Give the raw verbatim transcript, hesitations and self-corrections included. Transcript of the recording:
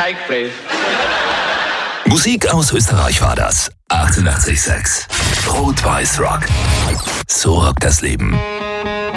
Teigbrei. Musik aus Österreich war das. achtundachtzig Komma sechs. Rot-Weiß Rock. So rockt das Leben.